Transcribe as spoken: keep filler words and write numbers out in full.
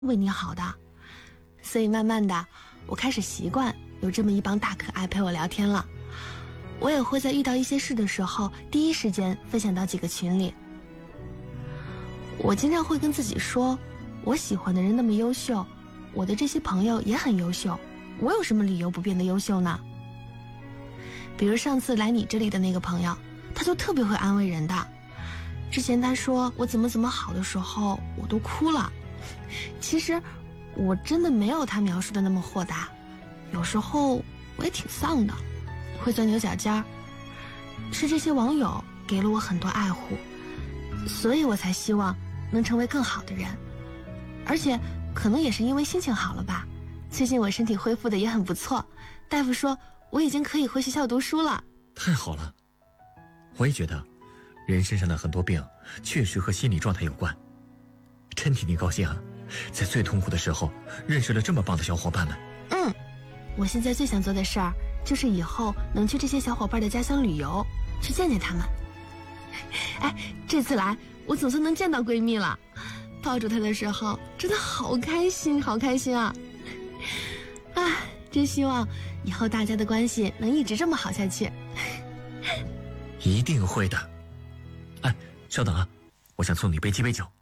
为你好的。所以慢慢的，我开始习惯有这么一帮大可爱陪我聊天了。我也会在遇到一些事的时候，第一时间分享到几个群里。我经常会跟自己说，我喜欢的人那么优秀，我的这些朋友也很优秀，我有什么理由不变得优秀呢？比如上次来你这里的那个朋友，他就特别会安慰人的。之前他说我怎么怎么好的时候，我都哭了。其实我真的没有他描述的那么豁达，有时候我也挺丧的，会钻牛角尖儿。是这些网友给了我很多爱护，所以我才希望能成为更好的人。而且可能也是因为心情好了吧，最近我身体恢复的也很不错，大夫说我已经可以回学校读书了。 太好了，我也觉得人身上的很多病确实和心理状态有关，真替你高兴啊，在最痛苦的时候认识了这么棒的小伙伴们。 嗯，我现在最想做的事儿就是以后能去这些小伙伴的家乡旅游，去见见他们。哎，这次来我总算能见到闺蜜了，抱住她的时候真的好开心好开心啊！啊，真希望以后大家的关系能一直这么好下去。 一定会的。哎，稍等啊，我想送你杯鸡尾酒。